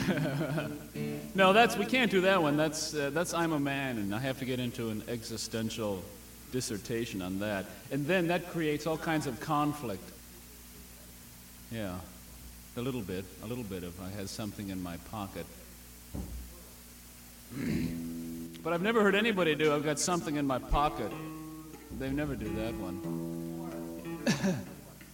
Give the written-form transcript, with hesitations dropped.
No, we can't do that one. That's I'm a man, and I have to get into an existential dissertation on that. And then that creates all kinds of conflict. Yeah, a little bit of I had something in my pocket. But I've never heard anybody do I've got something in my pocket. They never do that one.